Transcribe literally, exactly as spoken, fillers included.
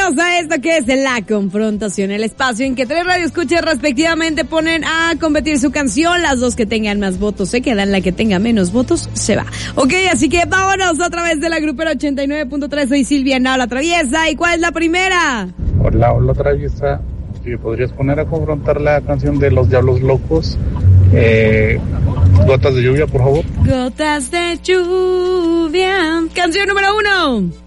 vámonos a esto que es La Confrontación, el espacio en que tres radioescuchas respectivamente ponen a competir su canción. Las dos que tengan más votos se quedan, la que tenga menos votos se va. Ok, así que vámonos otra vez de la grupera ochenta y nueve punto tres. Soy Silvia Nao, la traviesa. ¿Y cuál es la primera? Hola, hola traviesa. ¿Me podrías poner a confrontar la canción de Los Diablos Locos? Eh, Gotas de lluvia, por favor. Gotas de lluvia. Canción número uno.